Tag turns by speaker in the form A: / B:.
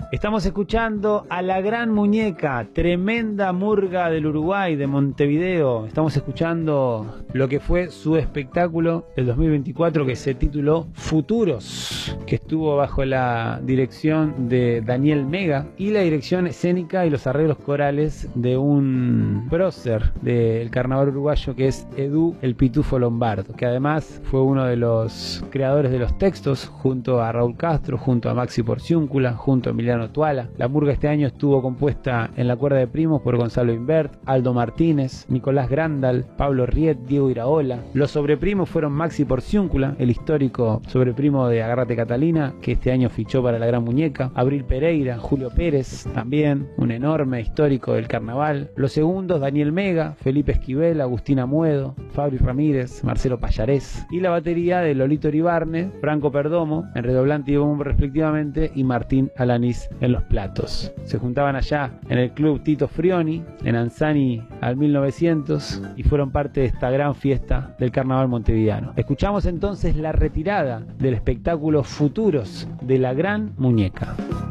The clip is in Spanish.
A: Estamos escuchando a La Gran Muñeca, tremenda murga del Uruguay, de Montevideo. Estamos escuchando lo que fue su espectáculo del 2024 que se tituló Futuros, que estuvo bajo la dirección de Daniel Mega y la dirección escénica y los arreglos corales de un prócer del carnaval uruguayo que es Edu el Pitufo Lombardo, que además fue uno de los creadores de los textos junto a Raúl Castro, junto a Maxi Porciúncula, junto a Emiliano Tuala. La murga este año estuvo compuesta en la cuerda de primos por Gonzalo Invert, Aldo Martínez, Nicolás Grandal, Pablo Riet, Diego Iraola. Los sobreprimos fueron Maxi Porciúncula, el histórico sobreprimo de Agárrate Catalina, que este año fichó para La Gran Muñeca, Abril Pereira, Julio Pérez, también un enorme histórico del carnaval. Los segundos, Daniel Mega, Felipe Esquivel, Agustín Amuedo, Fabri Ramírez, Marcelo Payarés, y la batería de Lolito Iribarne, Franco Perdomo, en redoblante y bombo respectivamente, y Martín Alanís en los platos. Se juntaban allá en el Club Tito Frioni, en Anzani al 1900, y fueron parte de esta gran fiesta del carnaval montevideano. Escuchamos entonces la retirada del espectáculo Futuros de La Gran Muñeca.